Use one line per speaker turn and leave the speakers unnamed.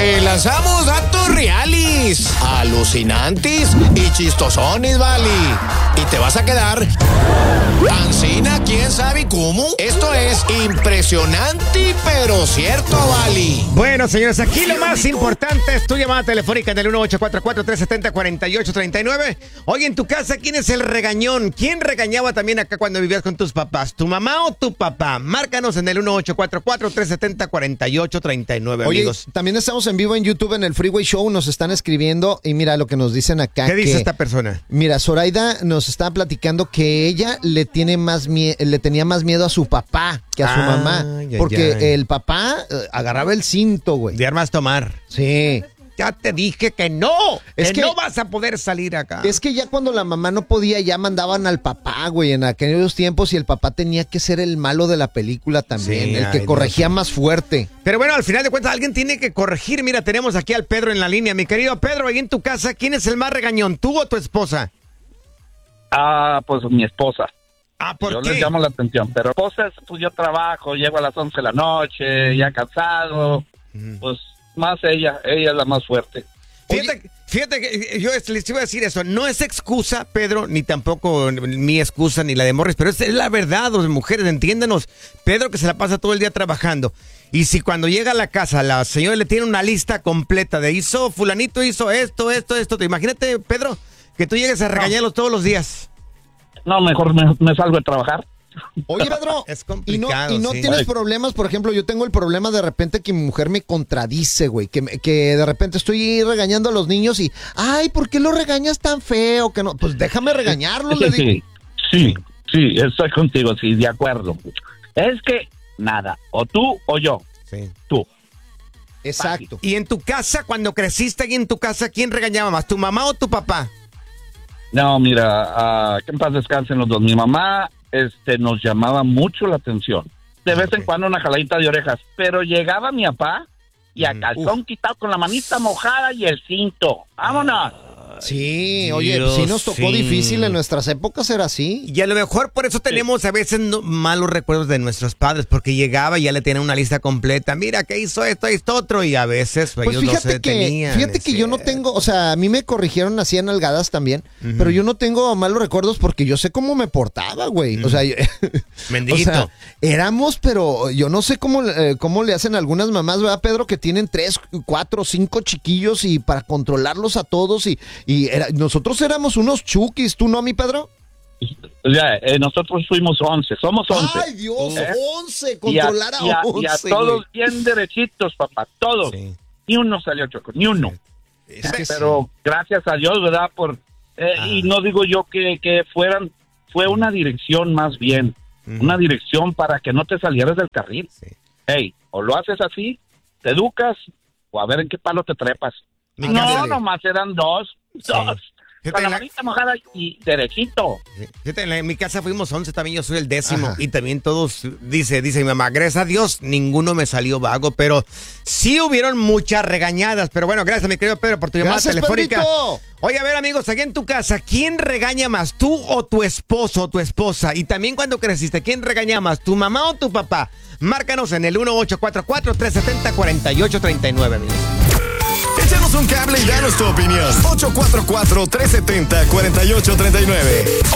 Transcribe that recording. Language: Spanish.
Te lanzamos datos reales, alucinantes y chistosones, vale. Y te vas a quedar ancina, quién sabe cómo. Esto es impresionante, pero cierto, vale.
Bueno, señores, aquí lo más importante es tu llamada telefónica en el 1844-370-4839. Oye, en tu casa, ¿quién es el regañón? ¿Quién regañaba también acá cuando vivías con tus papás? ¿Tu mamá o tu papá? Márcanos en el 1844-370-4839,
Oye,
amigos.
también estamos en vivo en YouTube en el Freeway Show, nos están escribiendo y mira lo que nos dicen acá.
¿Qué dice esta persona?
Mira, Zoraida nos está platicando que ella le tenía más miedo a su papá que a su mamá, porque el papá agarraba el cinto, güey.
De armas tomar.
Sí.
Ya te dije que no,
es que
no vas a poder salir acá.
Es que ya cuando la mamá no podía, ya mandaban al papá, güey, en aquellos tiempos, y el papá tenía que ser el malo de la película también,
Sí,
el que corregía más fuerte.
Pero bueno, al final de cuentas alguien tiene que corregir. Mira, tenemos aquí al Pedro en la línea. Mi querido Pedro, ahí en tu casa, ¿quién es el más regañón, tú o tu esposa?
Pues mi esposa.
¿Por
yo
qué?
les llamo la atención, pero esposa, pues yo trabajo, llego a las 11 de la noche, ya cansado, pues más ella es la más fuerte.
Fíjate que yo les iba a decir eso, no es excusa, Pedro, ni tampoco mi excusa, ni la de Morris, pero es la verdad, las mujeres, entiéndanos. Pedro que se la pasa todo el día trabajando, y si cuando llega a la casa la señora le tiene una lista completa de fulanito hizo esto, imagínate, Pedro, que tú llegues a regañarlos todos los días.
No, mejor me salgo de trabajar.
Oye, Pedro,
es complicado,
y no
sí.
tienes problemas, por ejemplo, yo tengo el problema de repente que mi mujer me contradice, güey, que de repente estoy regañando a los niños y, ay, ¿por qué lo regañas tan feo? Que no, pues déjame regañarlo, le digo.
Sí, estoy contigo, sí, de acuerdo. Es que, nada, o tú o yo.
Sí.
Tú.
Exacto.
Y en tu casa, cuando creciste ahí en tu casa, ¿quién regañaba más, tu mamá o tu papá?
No, mira, que en paz descansen los dos. Mi mamá nos llamaba mucho la atención. De vez en cuando una jaladita de orejas. Pero llegaba mi papá y a calzón quitado con la manita mojada y el cinto. ¡Vámonos!
Sí, oye, sí nos tocó difícil en nuestras épocas, era así.
Y a lo mejor por eso tenemos a veces malos recuerdos de nuestros padres, porque llegaba y ya le tenían una lista completa. Mira, que hizo esto otro, y a veces
pues
ellos no se detenían.
Fíjate que yo no tengo, o sea, a mí me corrigieron así en nalgadas también, pero yo no tengo malos recuerdos porque yo sé cómo me portaba, güey. O sea,
Mendiguito.
O sea, éramos, pero yo no sé cómo le hacen algunas mamás, ¿verdad, Pedro? Que tienen 3, 4, 5 chiquillos y para controlarlos a todos y nosotros éramos unos chukis, ¿tú no, mi Pedro?
Ya, nosotros fuimos 11, somos 11.
¡Ay, Dios! 11, controlar a 11.
Y a todos bien derechitos, papá, todos. Sí. Ni uno salió choco, ni uno. Pero gracias a Dios, ¿verdad? Y no digo yo que fue una dirección más bien, una dirección para que no te salieras del carril. Sí. Hey, o lo haces así, te educas, o a ver en qué palo te trepas. No, nomás eran dos. Con la manita mojada y derechito.
Fíjate, en mi casa fuimos 11 también, yo soy el 10º. Y también todos, dice mi mamá, gracias a Dios, ninguno me salió vago, pero sí hubieron muchas regañadas. Pero bueno, gracias, mi querido Pedro, por tu llamada telefónica. Pedrito. Oye, a ver, amigos, aquí en tu casa, ¿quién regaña más, tú o tu esposo o tu esposa? Y también cuando creciste, ¿quién regaña más, tu mamá o tu papá? Márcanos en el 1844-370-4839, amigos.
Échanos un cable y danos tu opinión. 844-370-4839.